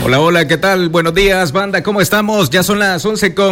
Hola, hola, ¿qué tal? Buenos días, banda, ¿cómo estamos? Ya son las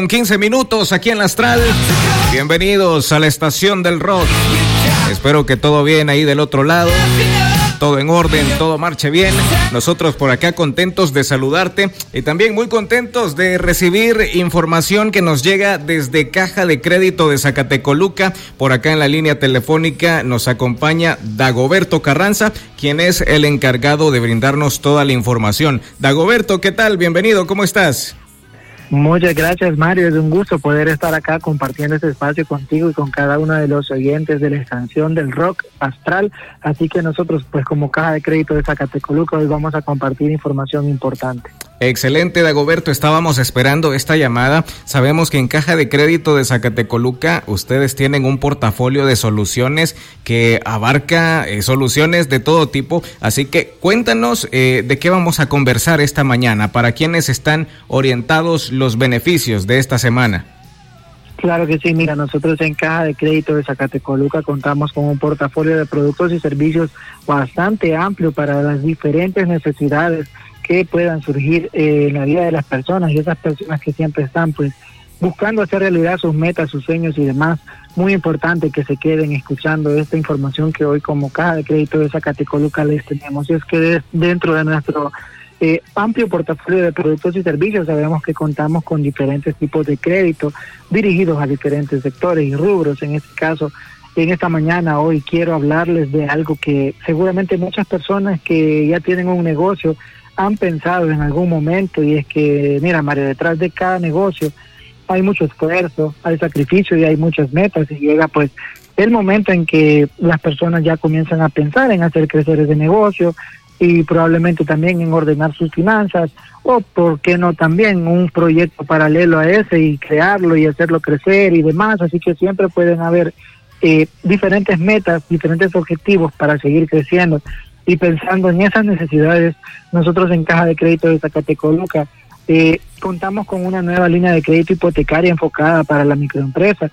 11:15 aquí en la Astral. Bienvenidos a la estación del rock. Espero que todo bien ahí del otro lado. Todo en orden, todo marche bien. Nosotros por acá contentos de saludarte y también muy contentos de recibir información que nos llega desde Caja de Crédito de Zacatecoluca. Por acá en la línea telefónica nos acompaña Dagoberto Carranza, quien es el encargado de brindarnos toda la información. Dagoberto, ¿qué tal? Bienvenido, ¿cómo estás? Muchas gracias, Mario. Es un gusto poder estar acá compartiendo este espacio contigo y con cada uno de los oyentes de la estación del rock Astral. Así que nosotros, pues como Caja de Crédito de Zacatecoluca, hoy vamos a compartir información importante. Excelente, Dagoberto. Estábamos esperando esta llamada. Sabemos que en Caja de Crédito de Zacatecoluca ustedes tienen un portafolio de soluciones que abarca soluciones de todo tipo. Así que cuéntanos de qué vamos a conversar esta mañana, para quienes están orientados los beneficios de esta semana. Claro que sí, mira, nosotros en Caja de Crédito de Zacatecoluca contamos con un portafolio de productos y servicios bastante amplio para las diferentes necesidades que puedan surgir en la vida de las personas, y esas personas que siempre están pues buscando hacer realidad sus metas, sus sueños y demás. Muy importante que se queden escuchando esta información que hoy como Caja de Crédito de Zacatecoluca les tenemos. Y es que dentro de nuestro amplio portafolio de productos y servicios sabemos que contamos con diferentes tipos de crédito dirigidos a diferentes sectores y rubros. En este caso, en esta mañana, hoy quiero hablarles de algo que seguramente muchas personas que ya tienen un negocio han pensado en algún momento, y es que, mira, Mario, detrás de cada negocio hay mucho esfuerzo, hay sacrificio y hay muchas metas, y llega pues el momento en que las personas ya comienzan a pensar en hacer crecer ese negocio y probablemente también en ordenar sus finanzas, o por qué no también un proyecto paralelo a ese y crearlo y hacerlo crecer y demás. Así que siempre pueden haber diferentes metas, diferentes objetivos para seguir creciendo. Y pensando en esas necesidades, nosotros en Caja de Crédito de Zacatecoluca contamos con una nueva línea de crédito hipotecaria enfocada para la microempresa,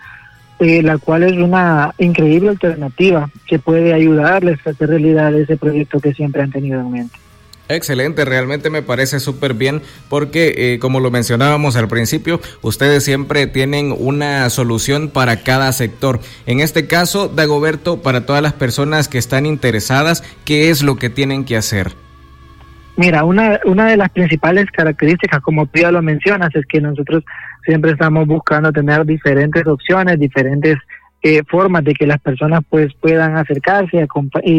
la cual es una increíble alternativa que puede ayudarles a hacer realidad ese proyecto que siempre han tenido en mente. Excelente, realmente me parece súper bien porque como lo mencionábamos al principio, ustedes siempre tienen una solución para cada sector. En este caso, Dagoberto, para todas las personas que están interesadas, ¿qué es lo que tienen que hacer? Mira, una de las principales características, como tú ya lo mencionas, es que nosotros siempre estamos buscando tener diferentes opciones, diferentes formas de que las personas pues puedan acercarse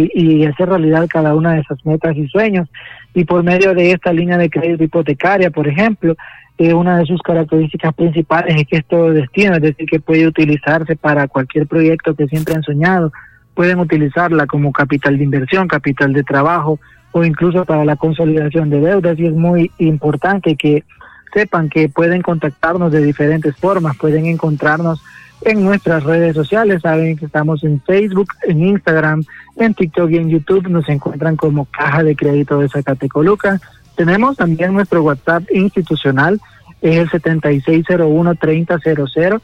y hacer realidad cada una de esas metas y sueños. Y por medio de esta línea de crédito hipotecaria, por ejemplo, una de sus características principales es que es todo destino, es decir, que puede utilizarse para cualquier proyecto que siempre han soñado. Pueden utilizarla como capital de inversión, capital de trabajo, o incluso para la consolidación de deudas. Y es muy importante que sepan que pueden contactarnos de diferentes formas, pueden encontrarnos en nuestras redes sociales. Saben que estamos en Facebook, en Instagram, en TikTok y en YouTube. Nos encuentran como Caja de Crédito de Zacatecoluca. Tenemos también nuestro WhatsApp institucional, es el 7601-3000,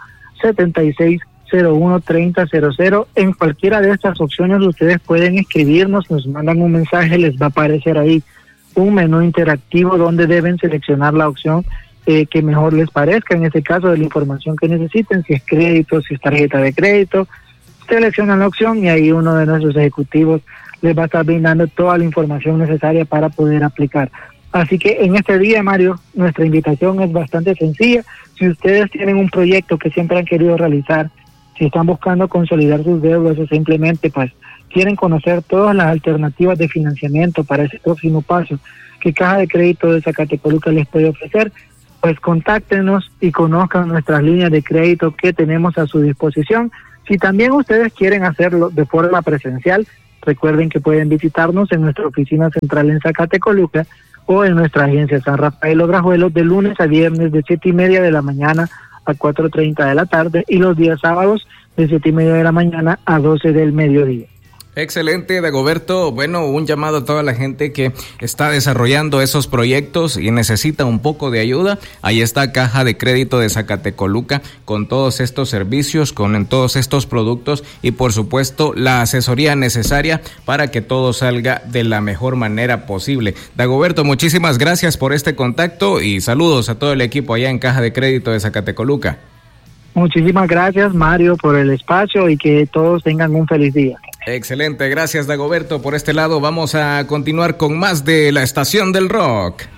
7601-3000. En cualquiera de estas opciones ustedes pueden escribirnos, nos mandan un mensaje, les va a aparecer ahí un menú interactivo donde deben seleccionar la opción que mejor les parezca, en este caso de la información que necesiten, si es crédito, si es tarjeta de crédito. Seleccionan la opción y ahí uno de nuestros ejecutivos les va a estar brindando toda la información necesaria para poder aplicar. Así que en este día, Mario, nuestra invitación es bastante sencilla. Si ustedes tienen un proyecto que siempre han querido realizar, si están buscando consolidar sus deudas o simplemente pues quieren conocer todas las alternativas de financiamiento para ese próximo paso que Caja de Crédito de Zacatecoluca les puede ofrecer, pues contáctenos y conozcan nuestras líneas de crédito que tenemos a su disposición. Si también ustedes quieren hacerlo de forma presencial, recuerden que pueden visitarnos en nuestra oficina central en Zacatecoluca o en nuestra agencia San Rafael Obrajuelo de lunes a viernes de 7:30 de la mañana a 4:30 de la tarde y los días sábados de 7:30 de la mañana a 12 del mediodía. Excelente, Dagoberto. Bueno, un llamado a toda la gente que está desarrollando esos proyectos y necesita un poco de ayuda. Ahí está Caja de Crédito de Zacatecoluca con todos estos servicios, con todos estos productos y por supuesto la asesoría necesaria para que todo salga de la mejor manera posible. Dagoberto, muchísimas gracias por este contacto y saludos a todo el equipo allá en Caja de Crédito de Zacatecoluca. Muchísimas gracias, Mario, por el espacio y que todos tengan un feliz día. Excelente, gracias Dagoberto. Por este lado vamos a continuar con más de la Estación del Rock.